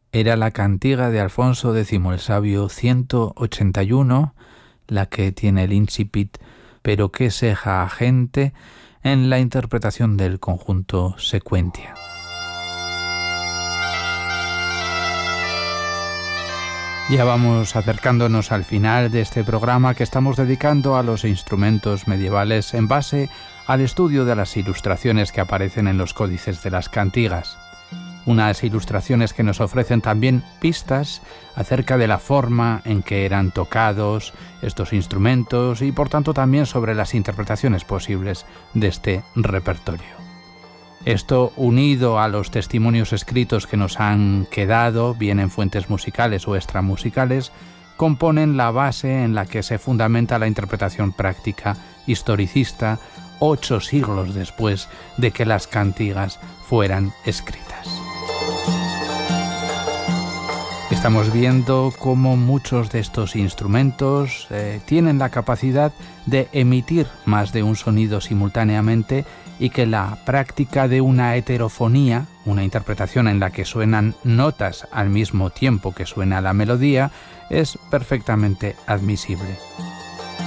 Era la cantiga de Alfonso X el Sabio 181, la que tiene el incipit «Pero qué seja a gente» en la interpretación del conjunto Sequentia. Ya vamos acercándonos al final de este programa que estamos dedicando a los instrumentos medievales en base al estudio de las ilustraciones que aparecen en los códices de las cantigas. Unas ilustraciones que nos ofrecen también pistas acerca de la forma en que eran tocados estos instrumentos y por tanto también sobre las interpretaciones posibles de este repertorio. Esto, unido a los testimonios escritos que nos han quedado, bien en fuentes musicales o extramusicales, componen la base en la que se fundamenta la interpretación práctica historicista 8 siglos después de que las cantigas fueran escritas. Estamos viendo cómo muchos de estos instrumentos tienen la capacidad de emitir más de un sonido simultáneamente y que la práctica de una heterofonía, una interpretación en la que suenan notas al mismo tiempo que suena la melodía, es perfectamente admisible.